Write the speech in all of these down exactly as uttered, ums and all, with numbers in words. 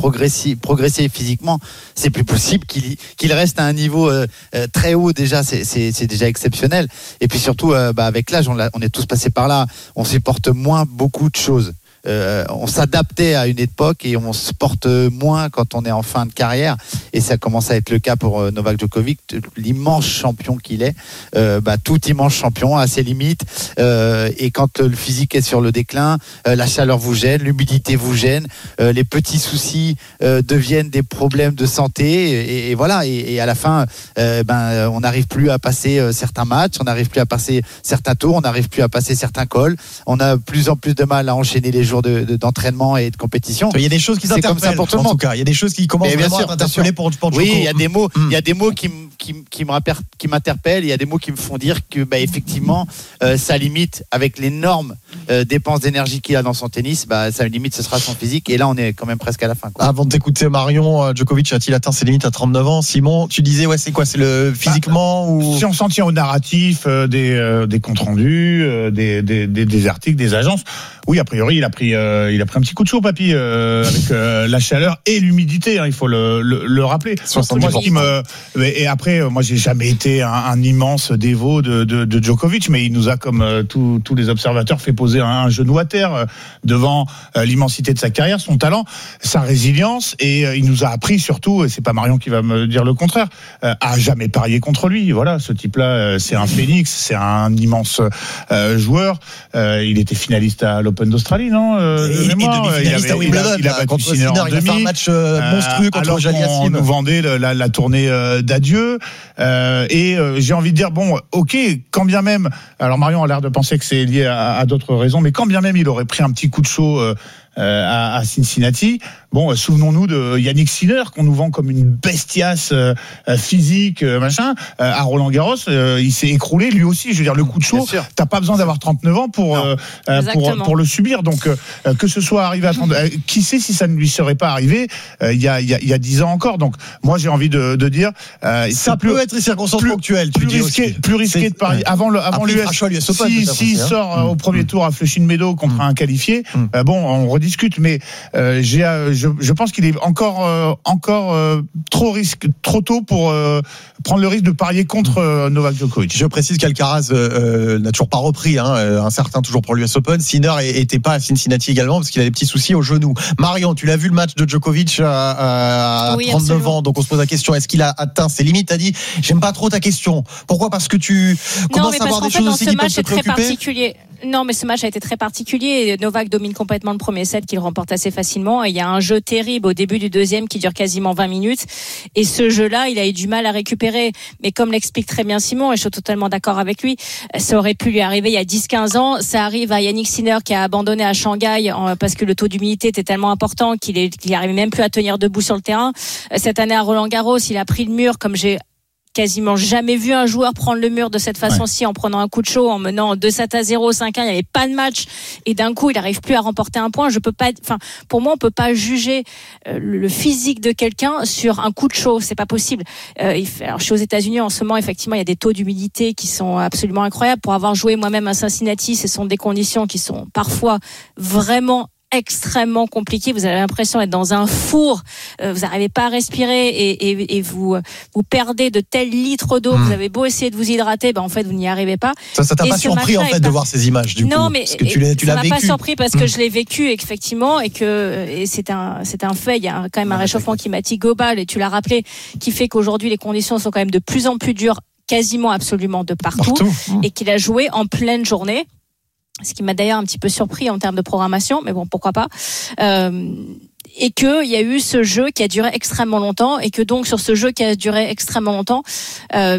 progresser, progresser physiquement, c'est plus possible qu'il, qu'il reste à un niveau euh, euh, très haut déjà, c'est, c'est, c'est déjà exceptionnel. Et puis surtout, euh, bah, avec l'âge, on, on est tous passés par là, on supporte moins beaucoup de choses. Euh, on s'adaptait à une époque et on se porte moins quand on est en fin de carrière, et ça commence à être le cas pour euh, Novak Djokovic, l'immense champion qu'il est. Euh, bah, tout immense champion a ses limites, euh, et quand le physique est sur le déclin, euh, la chaleur vous gêne, l'humidité vous gêne, euh, les petits soucis euh, deviennent des problèmes de santé, et, et voilà, et, et à la fin euh, ben, on n'arrive plus à passer euh, certains matchs, on n'arrive plus à passer certains tours, on n'arrive plus à passer certains cols, on a de plus en plus de mal à enchaîner les jours De, de, d'entraînement et de compétition. Il y a des choses qui c'est comme ça pour tout le monde. En tout cas, il y a des choses qui commencent vraiment sûr, à t'interpeller pour, pour Djoko. Oui, il y a des mots, il mm. y a des mots qui, qui, qui, me rappellent, qui m'interpellent. Il y a des mots qui me font dire que, bah, effectivement, euh, ça limite avec l'énorme euh, dépense d'énergie qu'il a dans son tennis. Bah, ça limite, ce sera son physique. Et là, on est quand même presque à la fin, quoi. Avant de t'écouter, Marion, Djokovic a-t-il atteint ses limites à trente-neuf ans? Simon, tu disais, ouais, c'est quoi? C'est le physiquement bah, ou... Si on s'en tient au narratif euh, des, euh, des comptes rendus, euh, des, des, des, des articles, des agences. Oui, a priori, il a pris, euh, il a pris un petit coup de chaud, papy, euh, avec euh, la chaleur et l'humidité. Hein, il faut le, le, le rappeler. Moi, ce qui me, et après, moi, j'ai jamais été un, un immense dévot de, de, de Djokovic, mais il nous a, comme euh, tous, tous les observateurs, fait poser un, un genou à terre euh, devant euh, l'immensité de sa carrière, son talent, sa résilience, et euh, il nous a appris surtout, et c'est pas Marion qui va me dire le contraire, euh, à jamais parier contre lui. Voilà, ce type-là, euh, c'est un phénix, c'est un immense euh, joueur. Euh, il était finaliste à l'Open d'Australie, non euh, et, et demi-finaliste à Wimbledon. Il a battu Sinner en demi. Il a fait un match euh, monstrueux contre alors Jalliassim. On nous vendait le, la, la tournée euh, d'adieu. Euh, et euh, j'ai envie de dire, bon, ok, quand bien même, alors Marion a l'air de penser que c'est lié à, à d'autres raisons, mais quand bien même il aurait pris un petit coup de chaud euh, euh, à, à Cincinnati, bon, euh, souvenons-nous de Yannick Sinner qu'on nous vend comme une bestiace euh, physique, euh, machin. Euh, à Roland Garros, euh, il s'est écroulé lui aussi. Je veux dire, le coup de chaud, t'as pas besoin d'avoir trente-neuf ans pour euh, pour, pour le subir. Donc euh, que ce soit arrivé à trente, euh, qui sait si ça ne lui serait pas arrivé euh, il y a il y a il y a dix ans encore. Donc moi j'ai envie de, de dire, euh, ça peut plus, être une circonstance ponctuelle. Plus risqué, aussi. plus risqué de parier avant le avant l'U S. Si si sort hein. au premier mmh. tour à Flushing Meadows contre mmh. un qualifié, mmh. euh, bon, on rediscute. Mais euh, j'ai euh, je, je pense qu'il est encore euh, encore euh, trop risque trop tôt pour euh, prendre le risque de parier contre euh, Novak Djokovic. Je précise qu'Alcaraz euh, n'a toujours pas repris, hein, un certain toujours pour l'U S Open. Sinner était pas à Cincinnati également parce qu'il a des petits soucis au genou. Marion, tu l'as vu le match de Djokovic à, à oui, trente-neuf absolument. Ans, donc on se pose la question, est-ce qu'il a atteint ses limites? T'as dit, j'aime pas trop ta question. Pourquoi? Parce que tu commences à avoir des choses aussi qui peuvent te préoccuper. Non, mais ce match a été très particulier. Novak domine complètement le premier set qu'il remporte assez facilement. Et il y a un jeu terrible au début du deuxième qui dure quasiment vingt minutes. Et ce jeu-là, il a eu du mal à récupérer. Mais comme l'explique très bien Simon, et je suis totalement d'accord avec lui, ça aurait pu lui arriver il y a dix quinze ans. Ça arrive à Yannick Sinner qui a abandonné à Shanghai parce que le taux d'humidité était tellement important qu'il est, qu'il n'arrivait même plus à tenir debout sur le terrain. Cette année à Roland Garros, il a pris le mur comme j'ai quasiment jamais vu un joueur prendre le mur de cette façon-ci, ouais. en prenant un coup de chaud, en menant deux sept à zéro, cinq un, il n'y avait pas de match, et d'un coup, il n'arrive plus à remporter un point. Je peux pas, enfin, pour moi, on peut pas juger euh, le physique de quelqu'un sur un coup de chaud, c'est pas possible. Euh, il fait, alors, je suis aux États-Unis en ce moment, effectivement, il y a des taux d'humidité qui sont absolument incroyables. Pour avoir joué moi-même à Cincinnati, ce sont des conditions qui sont parfois vraiment extrêmement compliqué. Vous avez l'impression d'être dans un four. Euh, vous n'arrivez pas à respirer et, et, et vous vous perdez de tels litres d'eau. Mmh. Vous avez beau essayer de vous hydrater, ben en fait vous n'y arrivez pas. Ça, ça t'a et pas surpris en fait de voir ces images du non, coup. Non, mais parce que tu l'as, tu ça l'as m'a vécu. pas surpris parce mmh. que je l'ai vécu effectivement et que et c'est un c'est un fait. Il y a quand même un réchauffement climatique global et tu l'as rappelé qui fait qu'aujourd'hui les conditions sont quand même de plus en plus dures, quasiment absolument de partout, partout. Mmh. et qu'il a joué en pleine journée. Ce qui m'a d'ailleurs un petit peu surpris en termes de programmation, mais bon, pourquoi pas. Euh, et qu'il y a eu ce jeu qui a duré extrêmement longtemps, et que donc sur ce jeu qui a duré extrêmement longtemps, euh,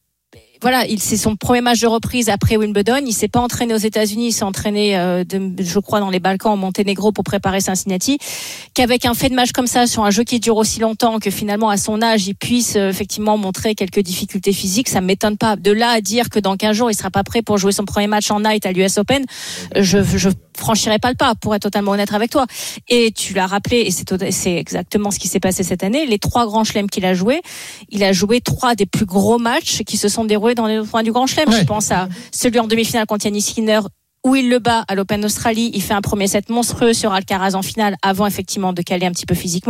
voilà, il c'est son premier match de reprise après Wimbledon. Il s'est pas entraîné aux États-Unis, il s'est entraîné, euh, de, je crois, dans les Balkans, au Monténégro pour préparer Cincinnati. Qu'avec un fait de match comme ça sur un jeu qui dure aussi longtemps, que finalement à son âge il puisse euh, effectivement montrer quelques difficultés physiques, ça m'étonne pas. De là à dire que dans quinze jours il sera pas prêt pour jouer son premier match en night à l'U S Open, je je franchirai pas le pas, pour être totalement honnête avec toi. Et tu l'as rappelé, et c'est c'est exactement ce qui s'est passé cette année. Les trois grands chelems qu'il a joué, il a joué trois des plus gros matchs qui se sont déroulés dans les points du Grand Chelem. Ouais. Je pense à celui en demi-finale contre Yannick Sinner où il le bat à l'Open d'Australie. Il fait un premier set monstrueux sur Alcaraz en finale avant effectivement de caler un petit peu physiquement.